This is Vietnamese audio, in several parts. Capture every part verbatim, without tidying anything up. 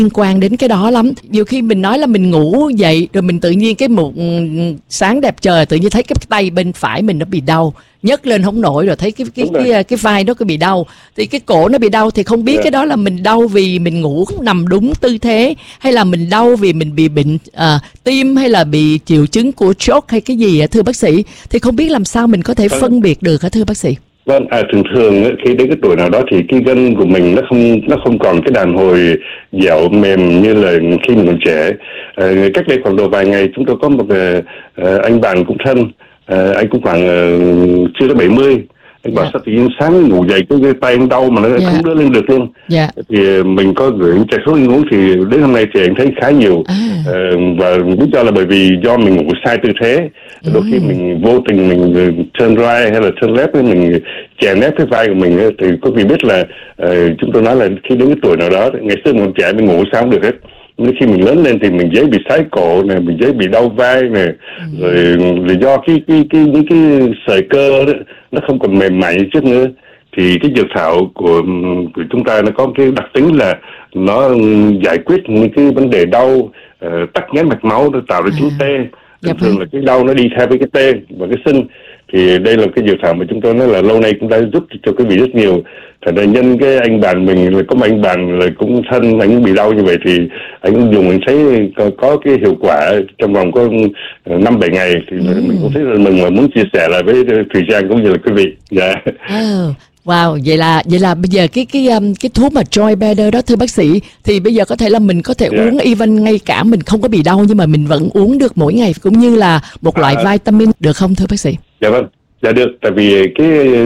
liên quan đến cái đó lắm. Nhiều khi mình nói là mình ngủ dậy rồi mình tự nhiên cái một sáng đẹp trời tự nhiên thấy cái tay bên phải mình nó bị đau, nhấc lên không nổi, rồi thấy cái cái cái, cái, cái vai nó có bị đau, thì cái cổ nó bị đau thì không biết yeah. cái đó là mình đau vì mình ngủ không nằm đúng tư thế, hay là mình đau vì mình bị bệnh à, tim, hay là bị triệu chứng của stroke hay cái gì ạ thưa bác sĩ? Thì không biết làm sao mình có thể phân biệt được hả thưa bác sĩ? Vâng, à, thường thường khi đến cái tuổi nào đó thì cái gân của mình nó không nó không còn cái đàn hồi dẻo mềm như là khi mình còn trẻ. À, cách đây khoảng độ vài ngày chúng tôi có một uh, anh bạn cũng thân, uh, anh cũng khoảng uh, chưa tới bảy mươi. Anh bảo yeah. sao tự nhiên sáng ngủ dậy cái, cái tay anh đau mà nó yeah. không đưa lên được luôn. Yeah. Thì mình có gửi chạy số anh uống thì đến hôm nay thì anh thấy khá nhiều. À. Uh, và lý do là bởi vì do mình ngủ sai tư thế. Ừ. Đôi khi mình vô tình mình turn right hay là turn left, mình chèn ép cái vai của mình. Thì có vị biết là uh, chúng tôi nói là khi đến cái tuổi nào đó, ngày xưa mình còn trẻ mình ngủ sao không được hết. Nhưng khi mình lớn lên thì mình dễ bị sái cổ này, mình dễ bị đau vai này, ừ. rồi, rồi do cái cái cái những cái sợi cơ đó, nó không còn mềm mại trước nữa, thì cái dược thảo của của chúng ta nó có cái đặc tính là nó giải quyết những cái vấn đề đau, uh, tắc nghẽn mạch máu, nó tạo ra chứng tê. Thường thường là cái đau nó đi theo với cái tê và cái sưng. Thì đây là cái dược thảo mà chúng tôi nói là lâu nay cũng đã giúp cho quý vị rất nhiều. Thật ra nhân cái anh bạn mình là có một anh bạn là cũng thân, anh bị đau như vậy thì anh dùng, anh thấy có, có cái hiệu quả trong vòng có năm bảy ngày thì ừ. mình cũng thấy là mừng và muốn chia sẻ lại với Thùy Trang cũng như là quý vị. Dạ. Oh. Wow, vậy là vậy là bây giờ cái cái um, cái thuốc mà Joy Better đó thưa bác sĩ, thì bây giờ có thể là mình có thể yeah. uống even ngay cả mình không có bị đau nhưng mà mình vẫn uống được mỗi ngày, cũng như là một loại à. vitamin được không thưa bác sĩ? Dạ vâng, dạ được, tại vì cái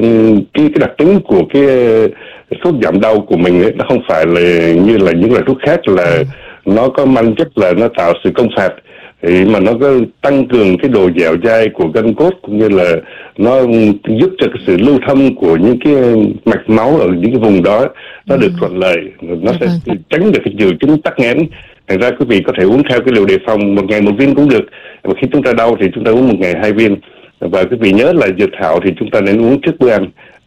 cái cái đặc tính của cái thuốc giảm đau của mình ấy, nó không phải là như là những loại thuốc khác là ừ. nó có mang chất là nó tạo sự công phạt, thì mà nó có tăng cường cái độ dẻo dai của gân cốt, cũng như là nó giúp cho cái sự lưu thông của những cái mạch máu ở những cái vùng đó nó ừ. được thuận lợi, nó sẽ vâng. tránh được cái triệu chứng tắc nghẽn. Thành ra quý vị có thể uống theo cái liều đề phòng, một ngày một viên cũng được, và khi chúng ta đau thì chúng ta uống một ngày hai viên. Và quý vị nhớ là dược thảo thì chúng ta nên uống trước bữa ăn,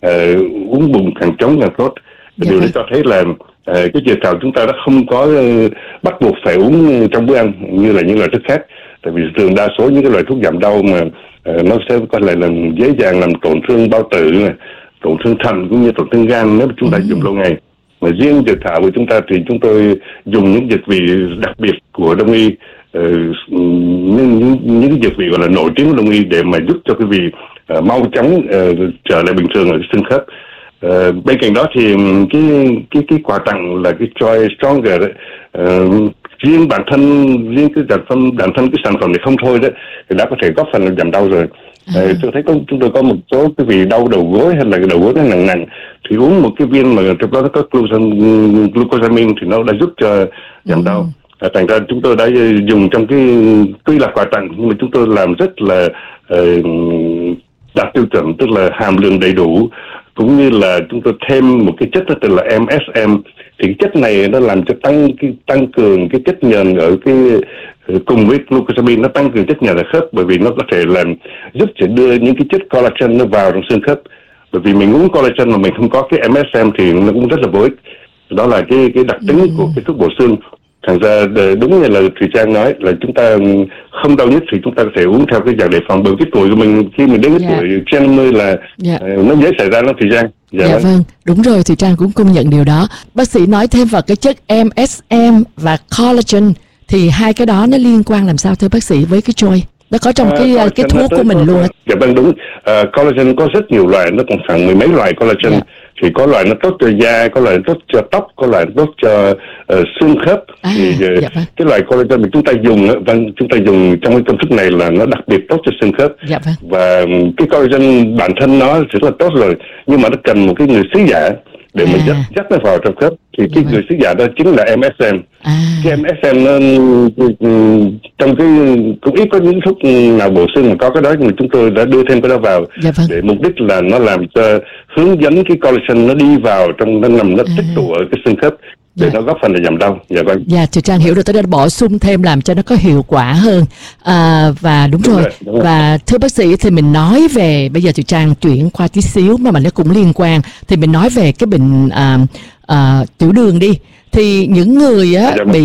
uh, uống bụng càng trống càng tốt. Dạ điều đó cho thấy là uh, cái dược thảo chúng ta đã không có uh, bắt buộc phải uống trong bữa ăn như là những loại thuốc khác. Tại vì thường đa số những cái loại thuốc giảm đau mà uh, nó sẽ có thể làm dễ dàng làm tổn thương bao tử này, tổn thương thận cũng như tổn thương gan nếu chúng ta ừ. dùng lâu ngày. Mà riêng dược thảo của chúng ta thì chúng tôi dùng những dược vị đặc biệt của Đông y, uh, những, những, những dược vị gọi là nổi tiếng của Đông y để mà giúp cho quý vị uh, mau chóng uh, trở lại bình thường ở xương khớp. Uh, bên cạnh đó thì cái cái cái quà tặng là cái Joy Stronger đấy, uh, riêng bản thân riêng cái sản phẩm bản thân cái sản phẩm này không thôi đấy thì đã có thể góp phần giảm đau rồi. À. Uh, tôi thấy có, chúng tôi có một số cái vị đau đầu gối hay là cái đầu gối nó nặng nặng thì uống một cái viên mà trong đó nó có glucosamine thì nó đã giúp cho giảm đau. À, thành ra chúng tôi đã dùng trong cái, tuy là quà tặng nhưng mà chúng tôi làm rất là uh, đạt tiêu chuẩn, tức là hàm lượng đầy đủ, cũng như là chúng tôi thêm một cái chất đó tên là em ét em. Thì cái chất này nó làm cho tăng cái tăng cường cái chất nhờn ở cái cùng với glucosamine, nó tăng cường chất nhờn ở khớp, bởi vì nó có thể làm giúp cho đưa những cái chất collagen nó vào trong xương khớp. Bởi vì mình uống collagen mà mình không có cái em ét em thì nó cũng rất là vô ích. Đó là cái cái đặc tính của cái thuốc bổ xương. Thành ra đúng như là Thùy Trang nói là chúng ta không đau nhất thì chúng ta có thể uống theo cái dạng đề phòng. Bởi cái tuổi của mình khi mình đến cái yeah. tuổi trên năm mươi là yeah. uh, nó dễ xảy ra lắm Thùy Trang. Dạ, dạ vâng, đúng rồi, Thùy Trang cũng công nhận điều đó. Bác sĩ nói thêm vào cái chất em ét em và collagen thì hai cái đó nó liên quan làm sao thưa bác sĩ với cái Joy? Nó có trong cái à, cái thuốc của mình luôn. Dạ vâng đúng. Uh, collagen có rất nhiều loại, nó còn khoảng mười mấy loại collagen. Dạ. Thì có loại nó tốt cho da, có loại tốt cho tóc, có loại tốt cho uh, xương khớp. À, thì uh, dạ vâng. cái loại collagen mà chúng ta dùng, vâng, chúng ta dùng trong cái công thức này là nó đặc biệt tốt cho xương khớp. Dạ vâng. Và cái collagen bản thân nó rất là tốt rồi, nhưng mà nó cần một cái người sứ giả để à. mình dắt, dắt nó vào trong khớp. Thì cái dạ người sứ giả đó chính là em ét em. À. Cái em ét em nó trong cái cũng ít có những thuốc nào bổ sung mà có cái đó, nhưng mà chúng tôi đã đưa thêm cái đó vào dạ vâng. để mục đích là nó làm cho hướng dẫn cái collagen nó đi vào trong, nó nằm nó tích tụ ở cái xương khớp để dạ. nó góp phần để giảm đau. Dạ vâng. Dạ, Thùy Trang hiểu rồi, tôi đã bổ sung thêm làm cho nó có hiệu quả hơn. À, và đúng, đúng rồi. rồi đúng và rồi. Thưa bác sĩ thì mình nói về bây giờ Thùy Trang chuyển qua tí xíu mà mà nó cũng liên quan, thì mình nói về cái bệnh à, à, tiểu đường đi, thì những người á dạ, bị